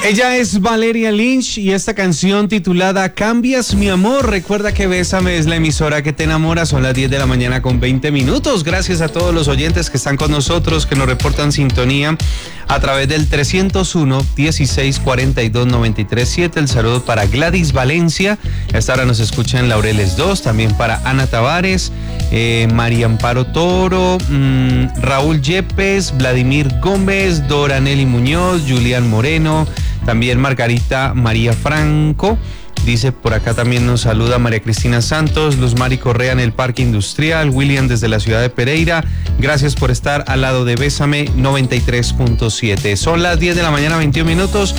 Ella es Valeria Lynch y esta canción titulada Cambias mi amor. Recuerda que Bésame es la emisora que te enamora. Son las 10 de la mañana con 20 minutos. Gracias a todos los oyentes que están con nosotros, que nos reportan sintonía a través del 301-1642-937. El saludo para Gladys Valencia. A esta hora nos escuchan Laureles 2. También para Ana Tavares, María Amparo Toro, Raúl Yepes, Vladimir Gómez, Dora Nelly Muñoz, Julián Moreno. También Margarita María Franco, dice por acá también nos saluda María Cristina Santos, Luz Mari Correa en el Parque Industrial, William desde la ciudad de Pereira, gracias por estar al lado de Bésame 93.7. Son las 10 de la mañana, 21 minutos,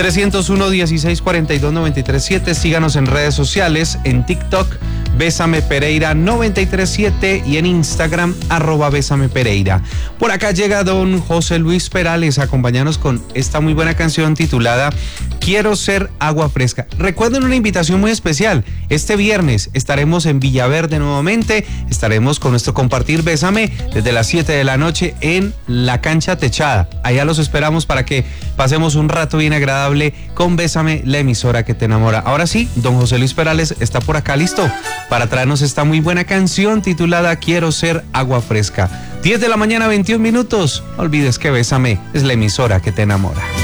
301-1642-937, síganos en redes sociales, en TikTok, Bésame Pereira 93.7 y en Instagram, @Bésame Pereira. Por acá llega don José Luis Perales, acompañarnos con esta muy buena canción titulada Quiero ser agua fresca. Recuerden una invitación muy especial. Este viernes estaremos en Villaverde nuevamente. Estaremos con nuestro Compartir Bésame desde las 7 de la noche en la cancha techada. Allá los esperamos para que pasemos un rato bien agradable con Bésame, la emisora que te enamora. Ahora sí, don José Luis Perales está por acá listo para traernos esta muy buena canción titulada Quiero ser agua fresca. 10 de la mañana, 21 minutos. No olvides que Bésame es la emisora que te enamora.